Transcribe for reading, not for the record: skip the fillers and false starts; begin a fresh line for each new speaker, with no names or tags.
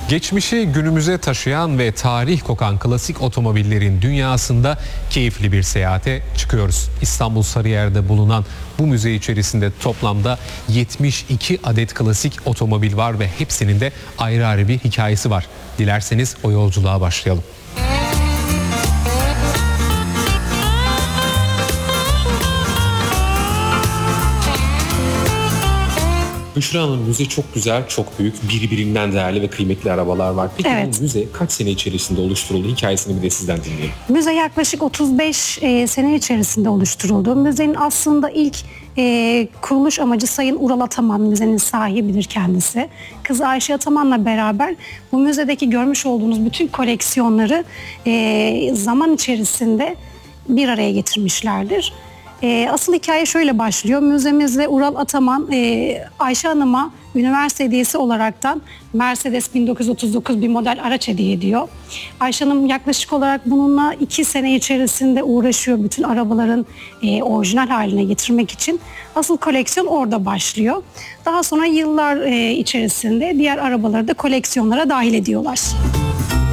Geçmişi günümüze taşıyan ve tarih kokan klasik otomobillerin dünyasında keyifli bir seyahate çıkıyoruz. İstanbul Sarıyer'de bulunan bu müze içerisinde toplamda 72 adet klasik otomobil var ve hepsinin de ayrı ayrı bir hikayesi var. Dilerseniz o yolculuğa başlayalım. Büşra Hanım, müze çok güzel, çok büyük, birbirinden değerli ve kıymetli arabalar var. Peki
Evet.
bu müze kaç sene içerisinde oluşturuldu? Hikayesini bir de sizden dinleyelim.
Müze yaklaşık 35 sene içerisinde oluşturuldu. Müzenin aslında ilk kuruluş amacı Sayın Ural Ataman, müzenin sahibidir kendisi. Kızı Ayşe Ataman'la beraber bu müzedeki görmüş olduğunuz bütün koleksiyonları zaman içerisinde bir araya getirmişlerdir. Asıl hikaye şöyle başlıyor. Müzemizde Ural Ataman Ayşe Hanım'a üniversite hediyesi olaraktan Mercedes 1939 bir model araç hediye ediyor. Ayşe Hanım yaklaşık olarak bununla 2 sene içerisinde uğraşıyor bütün arabaların orijinal haline getirmek için. Asıl koleksiyon orada başlıyor. Daha sonra yıllar içerisinde diğer arabaları da koleksiyonlara dahil ediyorlar.